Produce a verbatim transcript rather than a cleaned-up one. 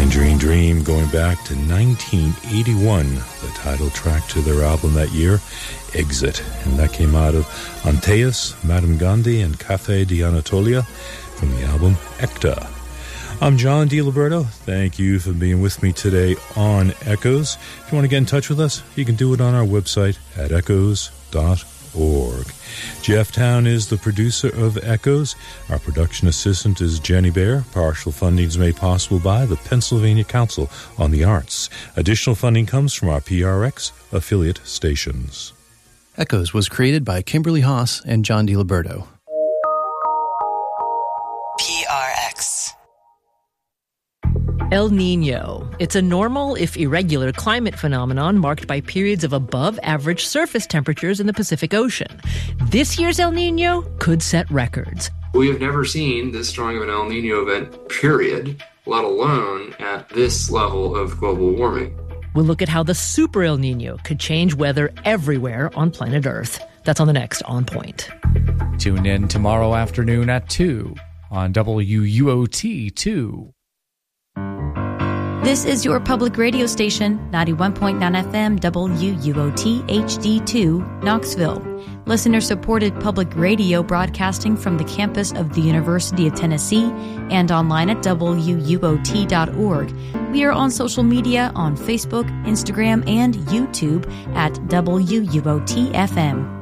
Tangerine Dream, going back to nineteen eighty-one, the title track to their album that year, Exit. And that came out of Antaeus, Madame Gandhi, and Café di Anatolia from the album Ekta. I'm John DiLiberto. Thank you for being with me today on Echoes. If you want to get in touch with us, you can do it on our website at echoes dot org. Jeff Town is the producer of Echoes. Our production assistant is Jenny Bear. Partial funding is made possible by the Pennsylvania Council on the Arts. Additional funding comes from our P R X affiliate stations. Echoes was created by Kimberly Haas and John DiLiberto. P R X. El Niño. It's a normal, if irregular, climate phenomenon marked by periods of above-average surface temperatures in the Pacific Ocean. This year's El Niño could set records. We have never seen this strong of an El Niño event, period, let alone at this level of global warming. We'll look at how the super El Niño could change weather everywhere on planet Earth. That's on the next On Point. Tune in tomorrow afternoon at two on W U O T two. This is your public radio station, ninety-one point nine F M, W U O T H D two, Knoxville. Listener-supported public radio broadcasting from the campus of the University of Tennessee and online at W U O T dot org. We are on social media on Facebook, Instagram, and YouTube at W U O T F M.